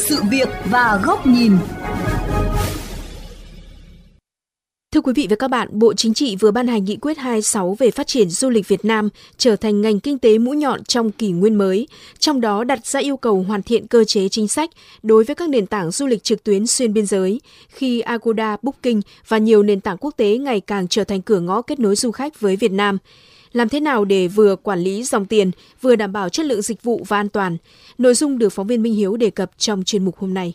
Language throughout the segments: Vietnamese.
sự việc và góc nhìn. Thưa quý vị và các bạn, Bộ Chính trị vừa ban hành nghị quyết 26 về phát triển du lịch Việt Nam trở thành ngành kinh tế mũi nhọn trong kỷ nguyên mới, trong đó đặt ra yêu cầu hoàn thiện cơ chế chính sách đối với các nền tảng du lịch trực tuyến xuyên biên giới, khi Agoda, Booking và nhiều nền tảng quốc tế ngày càng trở thành cửa ngõ kết nối du khách với Việt Nam. Làm thế nào để vừa quản lý dòng tiền, vừa đảm bảo chất lượng dịch vụ và an toàn? Nội dung được phóng viên Minh Hiếu đề cập trong chuyên mục hôm nay.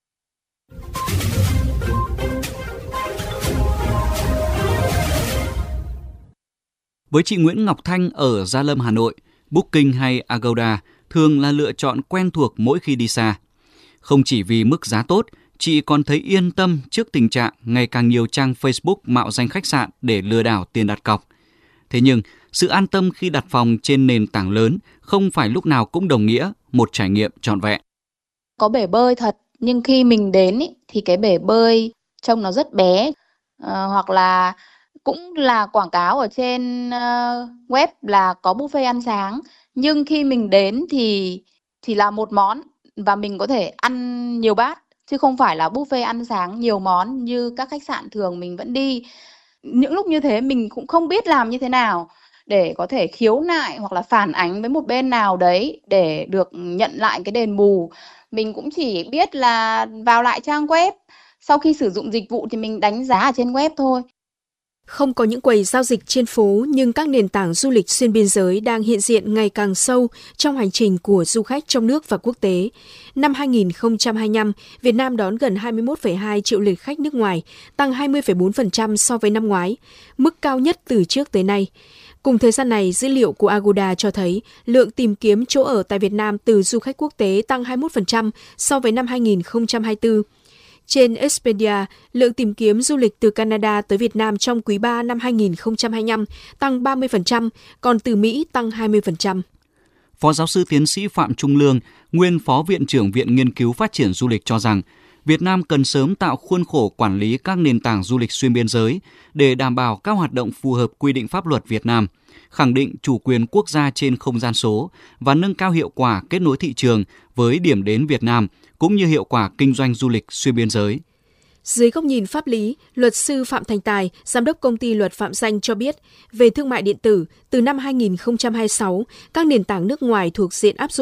Với chị Nguyễn Ngọc Thanh ở Gia Lâm, Hà Nội, Booking hay Agoda thường là lựa chọn quen thuộc mỗi khi đi xa. Không chỉ vì mức giá tốt, chị còn thấy yên tâm trước tình trạng ngày càng nhiều trang Facebook mạo danh khách sạn để lừa đảo tiền đặt cọc. Thế nhưng, sự an tâm khi đặt phòng trên nền tảng lớn không phải lúc nào cũng đồng nghĩa một trải nghiệm trọn vẹn. Có bể bơi thật, nhưng khi mình đến thì cái bể bơi trông nó rất bé, hoặc là cũng là quảng cáo ở trên web là có buffet ăn sáng, nhưng khi mình đến thì chỉ là một món và mình có thể ăn nhiều bát, chứ không phải là buffet ăn sáng nhiều món như các khách sạn thường mình vẫn đi. Những lúc như thế mình cũng không biết làm như thế nào để có thể khiếu nại hoặc là phản ánh với một bên nào đấy để được nhận lại cái đền bù. Mình cũng chỉ biết là vào lại trang web, sau khi sử dụng dịch vụ thì mình đánh giá ở trên web thôi. Không có những quầy giao dịch trên phố, nhưng các nền tảng du lịch xuyên biên giới đang hiện diện ngày càng sâu trong hành trình của du khách trong nước và quốc tế. Năm 2025, Việt Nam đón gần 21,2 triệu lượt khách nước ngoài, tăng 20,4% so với năm ngoái, mức cao nhất từ trước tới nay. Cùng thời gian này, dữ liệu của Agoda cho thấy lượng tìm kiếm chỗ ở tại Việt Nam từ du khách quốc tế tăng 21% so với năm 2024. Trên Expedia, lượng tìm kiếm du lịch từ Canada tới Việt Nam trong quý 3 năm 2025 tăng 30%, còn từ Mỹ tăng 20%. Phó giáo sư tiến sĩ Phạm Trung Lương, nguyên Phó Viện trưởng Viện Nghiên cứu Phát triển Du lịch cho rằng, Việt Nam cần sớm tạo khuôn khổ quản lý các nền tảng du lịch xuyên biên giới để đảm bảo các hoạt động phù hợp quy định pháp luật Việt Nam, khẳng định chủ quyền quốc gia trên không gian số và nâng cao hiệu quả kết nối thị trường với điểm đến Việt Nam, cũng như hiệu quả kinh doanh du lịch xuyên biên giới. Dưới góc nhìn pháp lý, luật sư Phạm Thành Tài, giám đốc công ty Luật Phạm Danh cho biết, về thương mại điện tử, từ năm 2026, các nền tảng nước ngoài thuộc diện áp dụng